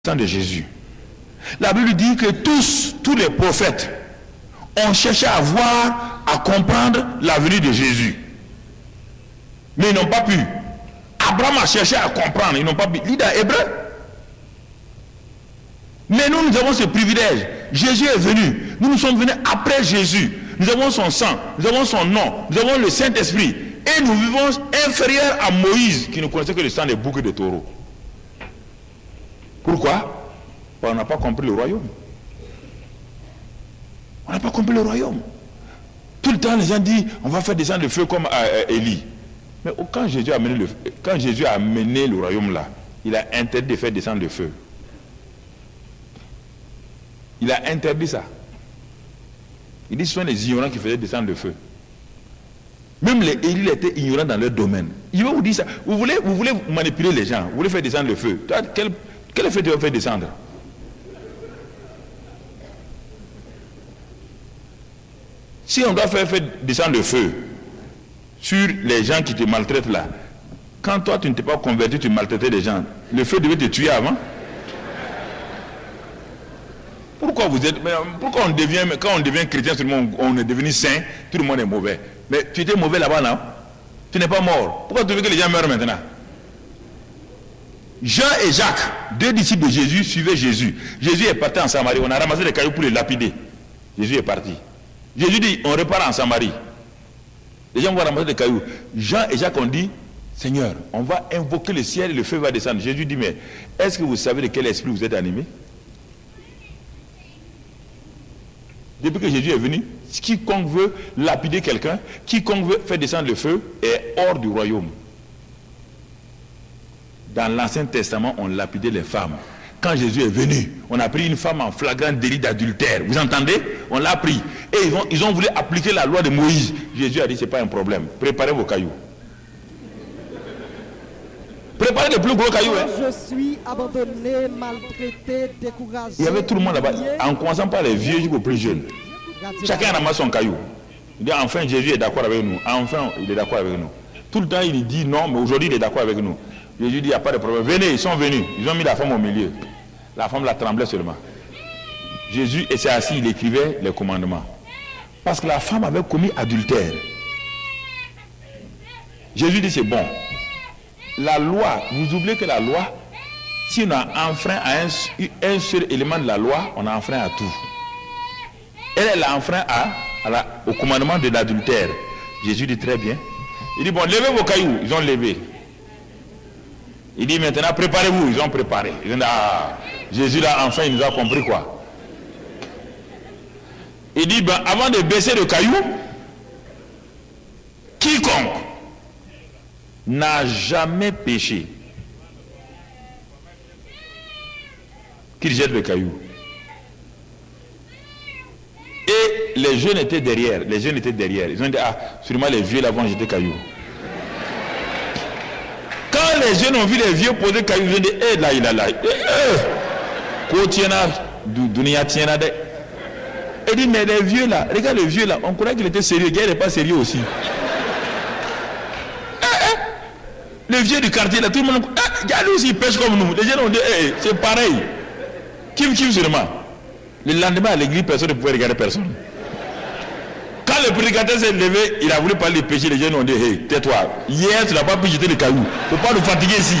De Jésus. La Bible dit que tous les prophètes ont cherché à voir, à comprendre la venue de Jésus. Mais ils n'ont pas pu. Abraham a cherché à comprendre, ils n'ont pas pu. Lis dans Hébreu. Mais nous avons ce privilège. Jésus est venu. Nous sommes venus après Jésus. Nous avons son sang, nous avons son nom, nous avons le Saint-Esprit. Et nous vivons inférieurs à Moïse, qui ne connaissait que le sang des boucs et des taureaux. Pourquoi? On n'a pas compris le royaume. On n'a pas compris le royaume. Tout le temps, les gens disent, on va faire descendre le feu comme Élie. Mais quand Jésus a amené le royaume là, il a interdit de faire descendre le feu. Il a interdit ça. Il dit, ce sont les ignorants qui faisaient descendre le feu. Même les Élie étaient ignorants dans leur domaine. Il va vous dire ça. Vous voulez manipuler les gens, vous voulez faire descendre le feu. Toi, quel effet tu vas faire descendre? Si on doit faire descendre le feu sur les gens qui te maltraitent là, quand toi tu ne t'es pas converti, tu maltraitais les gens, le feu devait te tuer avant. Pourquoi quand on devient chrétien, tout le monde, on est devenu saint, tout le monde est mauvais. Mais tu étais mauvais là-bas, non? Tu n'es pas mort. Pourquoi tu veux que les gens meurent maintenant? Jean et Jacques, deux disciples de Jésus, suivaient Jésus. Jésus est parti en Samarie. On a ramassé des cailloux pour les lapider. Jésus est parti. Jésus dit, on repart en Samarie. Les gens vont ramasser des cailloux. Jean et Jacques ont dit, Seigneur, on va invoquer le ciel et le feu va descendre. Jésus dit, mais est-ce que vous savez de quel esprit vous êtes animés? Depuis que Jésus est venu, quiconque veut lapider quelqu'un, quiconque veut faire descendre le feu, est hors du royaume. Dans l'Ancien Testament, on lapidait les femmes. Quand Jésus est venu, on a pris une femme en flagrant délit d'adultère. Vous entendez? On l'a pris. Et ils ont voulu appliquer la loi de Moïse. Jésus a dit, ce n'est pas un problème. Préparez vos cailloux. Préparez les plus gros cailloux. Hein? Je suis abandonné, maltraité, découragé. Il y avait tout le monde là-bas, en commençant par les vieux jusqu'aux plus jeunes. Chacun ramasse son caillou. Il dit, enfin Jésus est d'accord avec nous. Enfin, il est d'accord avec nous. Tout le temps, il dit non, mais aujourd'hui, il est d'accord avec nous. Jésus dit, il n'y a pas de problème. Venez, ils sont venus. Ils ont mis la femme au milieu. La femme la tremblait seulement. Jésus s'est assis, il écrivait les commandements. Parce que la femme avait commis adultère. Jésus dit, c'est bon. La loi, vous oubliez que la loi, si on a enfreint à un seul élément de la loi, on a enfreint à tout. Elle a enfreint au commandement de l'adultère. Jésus dit, très bien. Il dit, bon, levez vos cailloux. Ils ont levé. Il dit, maintenant, préparez-vous. Ils ont préparé. Ils ont dit, ah, Jésus là, enfin, il nous a compris quoi. Il dit, ben, avant de baisser le caillou, quiconque n'a jamais péché, qu'il jette le caillou. Et les jeunes étaient derrière. Ils ont dit, ah, sûrement les vieux là vont jeter caillou. Quand les jeunes ont vu les vieux poser caillou, ils ont dit, eh là, il a là. Il dit, mais les vieux là, regarde les vieux là, on croyait qu'il était sérieux, il n'est pas sérieux aussi. Les vieux du quartier là, tout le monde, regarde lui aussi, il pêche comme nous. Les jeunes ont dit, c'est pareil. Kiff seulement. Le lendemain à l'église, personne ne pouvait regarder personne. Quand le prédicateur s'est levé, il a voulu parler de péché, les jeunes ont dit, hey, tais-toi. Hier, tu n'as pas pu jeter le caillou. Il ne faut pas nous fatiguer ici.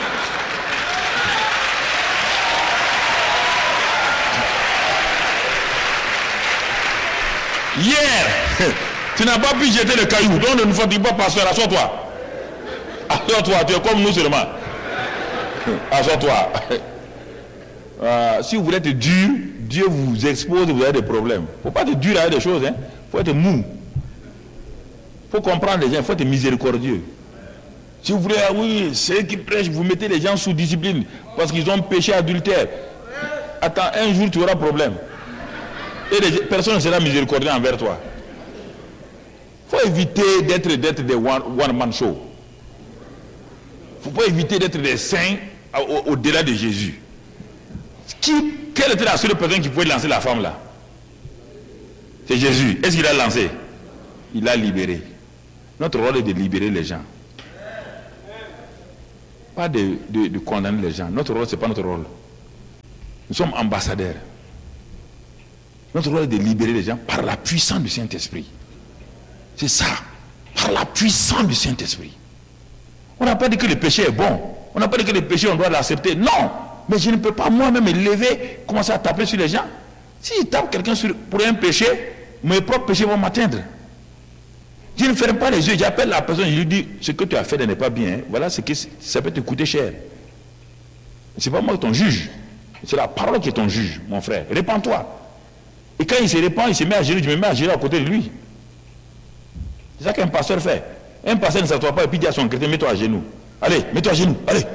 Hier, tu n'as pas pu jeter le caillou. Donc ne nous fatigue pas, pasteur, assois-toi. Assois-toi, tu es comme nous seulement. Assois-toi. Si vous voulez être dur, Dieu vous expose, vous avez des problèmes. Il ne faut pas être dur avec des choses, hein. Il faut être mou. Il faut comprendre les gens, il faut être miséricordieux. Si vous voulez, oui, ceux qui prêchent, vous mettez les gens sous discipline parce qu'ils ont péché adultère. Attends, un jour tu auras problème. Et personne ne sera miséricordieux envers toi. Il faut éviter d'être des one-man show. Il ne faut pas éviter d'être des saints au-delà de Jésus. Quelle était la seule personne qui pouvait lancer la femme là? C'est Jésus. Est-ce qu'il a lancé? Il a libéré. Notre rôle est de libérer les gens. Pas de condamner les gens. Notre rôle, ce n'est pas notre rôle. Nous sommes ambassadeurs. Notre rôle est de libérer les gens par la puissance du Saint-Esprit. C'est ça. Par la puissance du Saint-Esprit. On n'a pas dit que le péché est bon. On n'a pas dit que le péché, on doit l'accepter. Non. Mais je ne peux pas moi-même me lever, commencer à taper sur les gens. Si je tape quelqu'un pour un péché, mes propres péchés vont m'atteindre. Je ne ferme pas les yeux. J'appelle la personne, je lui dis, ce que tu as fait n'est pas bien. Voilà ce que ça peut te coûter cher. Ce n'est pas moi ton juge. C'est la parole qui est ton juge, mon frère. Répands-toi. Et quand il se répand, il se met à genoux, je me mets à genoux à côté de lui. C'est ça qu'un pasteur fait. Un pasteur ne s'assoit pas et puis dit à son chrétien, mets-toi à genoux. Allez, mets-toi à genoux, allez.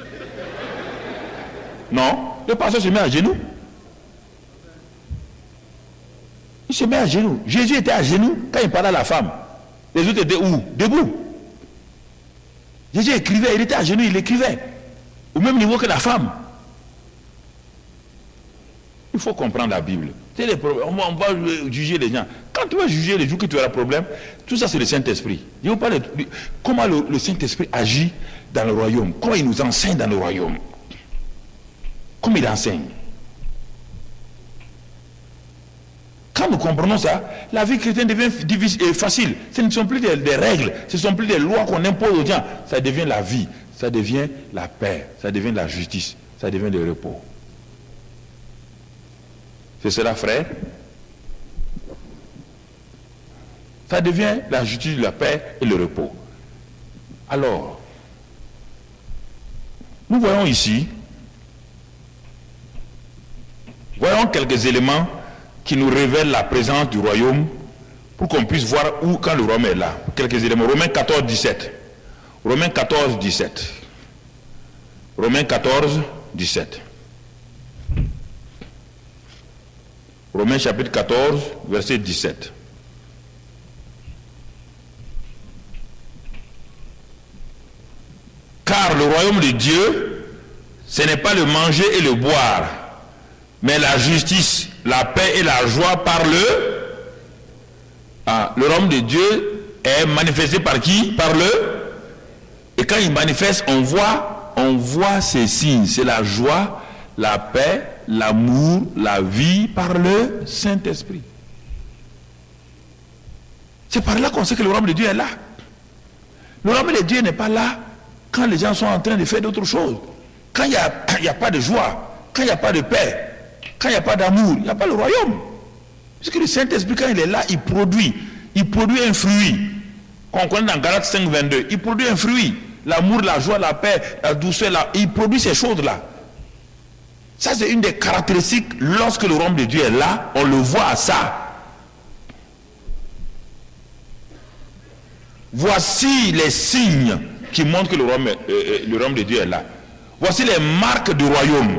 Non, le pasteur se met à genoux. Il se met à genoux. Jésus était à genoux quand il parlait à la femme. Les autres étaient où? Debout. Jésus écrivait, il était à genoux, il écrivait. Au même niveau que la femme. Il faut comprendre la Bible. C'est les problèmes. On va juger les gens. Quand tu vas juger les jours que tu auras un problème, tout ça c'est le Saint-Esprit. Je vous parle de comment le Saint-Esprit agit dans le royaume. Comment il nous enseigne dans le royaume. Comment il enseigne. Quand nous comprenons ça, la vie chrétienne devient facile. Ce ne sont plus des règles, ce ne sont plus des lois qu'on impose aux gens. Ça devient la vie, ça devient la paix, ça devient la justice, ça devient le repos. C'est cela, frère. Ça devient la justice, la paix et le repos. Alors, nous voyons ici, voyons quelques éléments qui nous révèlent la présence du royaume pour qu'on puisse voir où, quand le royaume est là. Quelques éléments. Romains 14, 17. Romains 14, 17. Romains 14, 17. Romains chapitre 14, verset 17. Car le royaume de Dieu, ce n'est pas le manger et le boire, mais la justice, la paix et la joie par le royaume de Dieu est manifesté par qui? Par et quand il manifeste, on voit ces signes. C'est la joie, la paix, l'amour, la vie par le Saint-Esprit. C'est par là qu'on sait que le royaume de Dieu est là. Le royaume de Dieu n'est pas là quand les gens sont en train de faire d'autres choses. Quand il n'y a pas de joie, quand il n'y a pas de paix, quand il n'y a pas d'amour, il n'y a pas le royaume. Parce que le Saint-Esprit, quand il est là, il produit un fruit. Qu'on connaît dans Galates 5, 22. Il produit un fruit. L'amour, la joie, la paix, la douceur, il produit ces choses-là. Ça, c'est une des caractéristiques. Lorsque le royaume de Dieu est là, on le voit à ça. Voici les signes qui montrent que le royaume de Dieu est là. Voici les marques du royaume.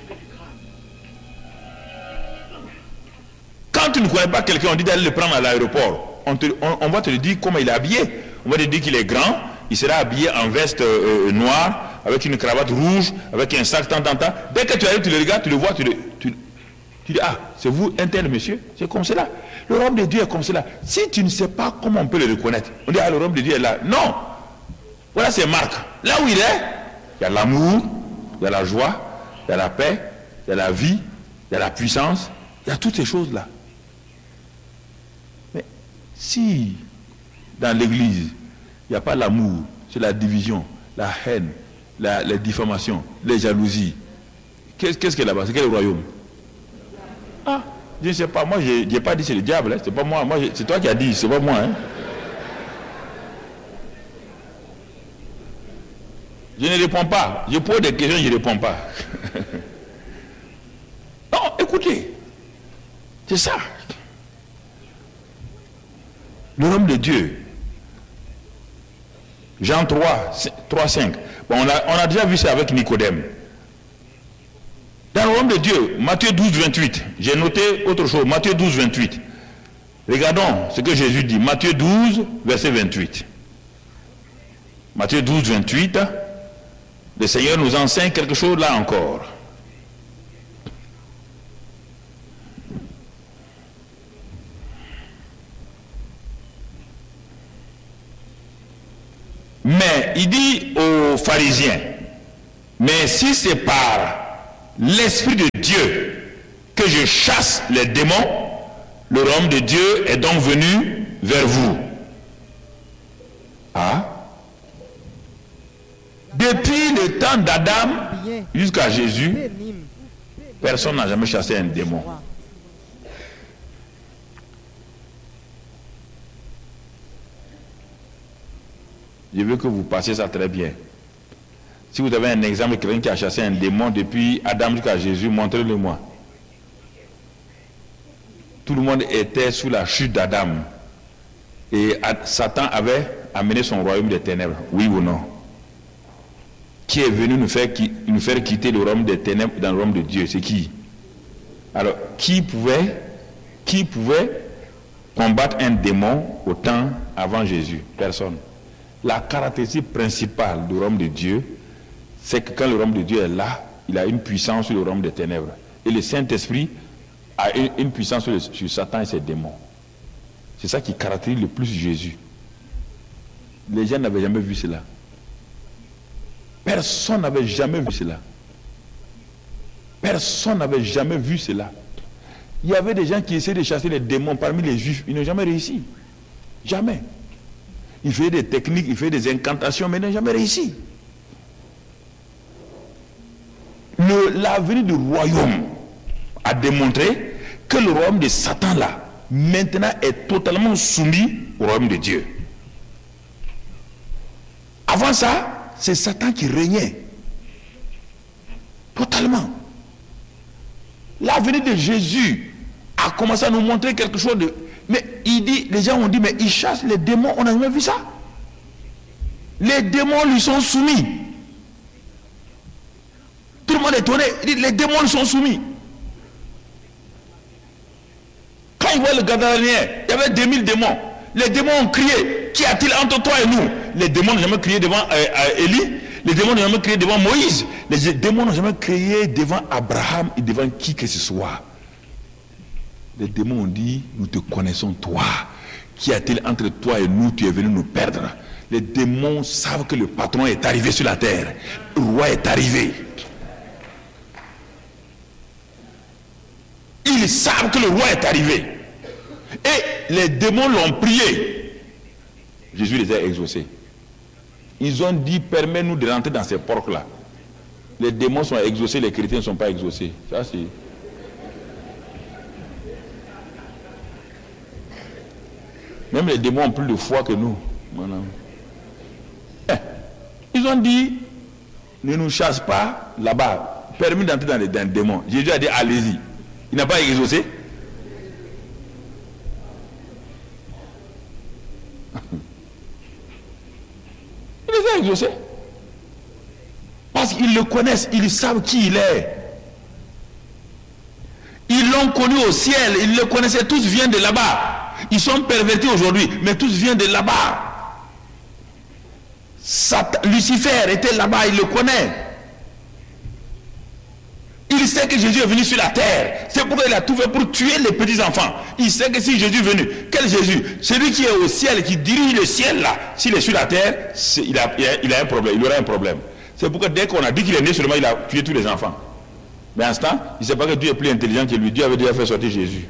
Quand tu ne connais pas quelqu'un, on dit d'aller le prendre à l'aéroport. On va te le dire comment il est habillé. On va te dire qu'il est grand, il sera habillé en veste noire, avec une cravate rouge, avec un sac, tant. Dès que tu arrives, tu le regardes, tu le vois, tu dis, ah, c'est vous, un tel monsieur. C'est comme cela. Le royaume de Dieu est comme cela. Si tu ne sais pas comment on peut le reconnaître, on dit, ah, le royaume de Dieu est là. Non. Voilà ses marques. Là où il est, il y a l'amour, il y a la joie, il y a la paix, il y a la vie, il y a la puissance, il y a toutes ces choses-là. Mais si dans l'église, il n'y a pas l'amour, c'est la division, la haine, les diffamations, les jalousies, qu'est-ce qu'il y a là-bas? C'est quel royaume? Ah, je ne sais pas, moi je n'ai pas dit c'est le diable, hein. C'est pas moi, c'est toi qui as dit, c'est pas moi. Hein. Je ne réponds pas, je pose des questions, je ne réponds pas. Non, écoutez, c'est ça. Le royaume de Dieu, Jean 3, 5. Bon, on a déjà vu ça avec Nicodème. Dans le royaume de Dieu, Matthieu 12, 28. J'ai noté autre chose, Matthieu 12, 28. Regardons ce que Jésus dit. Matthieu 12, verset 28. Matthieu 12, 28. Le Seigneur nous enseigne quelque chose là encore. Mais il dit aux pharisiens, mais si c'est par l'Esprit de Dieu, que je chasse les démons, le royaume de Dieu est donc venu vers vous. Ah? Depuis le temps d'Adam jusqu'à Jésus, personne n'a jamais chassé un démon. Je veux que vous passiez ça très bien. Si vous avez un exemple de quelqu'un qui a chassé un démon depuis Adam jusqu'à Jésus, montrez-le-moi. Tout le monde était sous la chute d'Adam. Et Satan avait amené son royaume des ténèbres. Oui ou non? Qui est venu nous faire quitter le royaume des ténèbres dans le royaume de Dieu? C'est qui? Alors, qui pouvait combattre un démon au temps avant Jésus? Personne. La caractéristique principale du royaume de Dieu, c'est que quand le royaume de Dieu est là, il a une puissance sur le royaume des ténèbres. Et le Saint-Esprit a une puissance sur Satan et ses démons. C'est ça qui caractérise le plus Jésus. Les gens n'avaient jamais vu cela. Personne n'avait jamais vu cela. Personne n'avait jamais vu cela. Il y avait des gens qui essayaient de chasser les démons parmi les Juifs. Ils n'ont jamais réussi. Jamais. Ils faisaient des techniques, ils faisaient des incantations, mais ils n'ont jamais réussi. La venue du royaume a démontré que le royaume de Satan là, maintenant est totalement soumis au royaume de Dieu. Avant ça, c'est Satan qui régnait. Totalement. La venue de Jésus a commencé à nous montrer quelque chose de... Mais il dit, les gens ont dit, mais il chasse les démons, on n'a jamais vu ça. Les démons lui sont soumis. Tout le monde est étonné, il dit, les démons lui sont soumis. Quand il voit le Gadaréen, il y avait 2000 démons. Les démons ont crié, qu'y a-t-il entre toi et nous? Les démons n'ont jamais crié devant Élie, les démons n'ont jamais crié devant Moïse, les démons n'ont jamais crié devant Abraham et devant qui que ce soit. Les démons ont dit, nous te connaissons toi. Qu'y a-t-il entre toi et nous? Tu es venu nous perdre. Les démons savent que le patron est arrivé sur la terre. Le roi est arrivé. Ils savent que le roi est arrivé. Et les démons l'ont prié. Jésus les a exaucés. Ils ont dit, permets-nous de rentrer dans ces portes-là. Les démons sont exaucés, les chrétiens ne sont pas exaucés. Ça c'est... Même les démons ont plus de foi que nous. Ils ont dit, ne nous chasse pas là-bas. Permis d'entrer dans les démons. Jésus a dit, allez-y. Il n'a pas exaucé. Il les a exaucés. Parce qu'ils le connaissent, ils savent qui il est. Ils l'ont connu au ciel, ils le connaissaient, tous viennent de là-bas. Ils sont pervertis aujourd'hui, mais tous viennent de là-bas. Lucifer était là-bas, il le connaît. Il sait que Jésus est venu sur la terre. C'est pourquoi il a tout fait pour tuer les petits enfants. Il sait que si Jésus est venu, quel Jésus? Celui qui est au ciel, qui dirige le ciel là, s'il est sur la terre, il a un problème, il aura un problème. C'est pourquoi dès qu'on a dit qu'il est né seulement, il a tué tous les enfants. Mais à l'instant, il ne sait pas que Dieu est plus intelligent que lui. Dieu avait déjà fait sortir Jésus.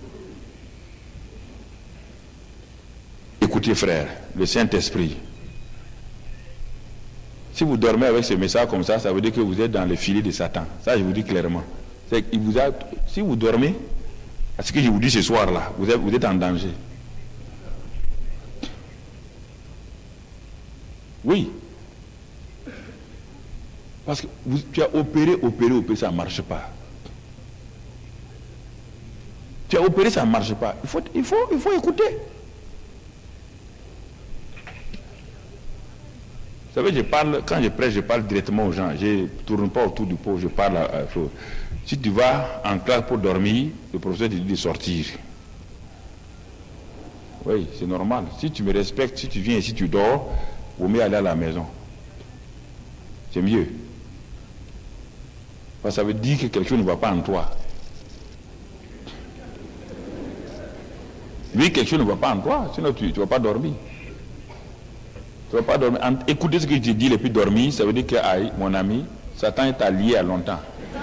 Écoutez frère, le Saint-Esprit. Si vous dormez avec ce message comme ça, ça veut dire que vous êtes dans le filet de Satan. Ça, je vous dis clairement. Si vous dormez, à ce que je vous dis ce soir-là, vous êtes en danger. Oui. Parce que tu as opéré, ça ne marche pas. Tu as opéré, ça ne marche pas. Il faut écouter. Vous savez, quand je prêche, je parle directement aux gens. Je ne tourne pas autour du pot, je parle à eux. Si tu vas en classe pour dormir, le professeur te dit de sortir. Oui, c'est normal. Si tu me respectes, si tu viens ici, tu dors, vaut mieux aller à la maison. C'est mieux. Parce que ça veut dire que quelque chose ne va pas en toi. Oui, quelque chose ne va pas en toi, sinon tu ne vas pas dormir. Tu ne vas pas dormir. Écoutez ce que je dis, et puis dormir, ça veut dire que, aïe, mon ami, Satan est allié à longtemps.